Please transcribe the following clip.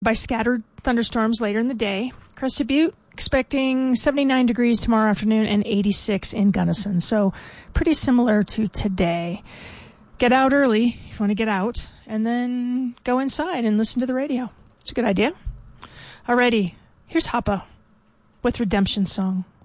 by scattered thunderstorms later in the day. Crested Butte, expecting 79 degrees tomorrow afternoon and 86 in Gunnison. So pretty similar to today. Get out early if you want to get out, and then go inside and listen to the radio. It's a good idea. Alrighty, here's Hoppa with Redemption Song.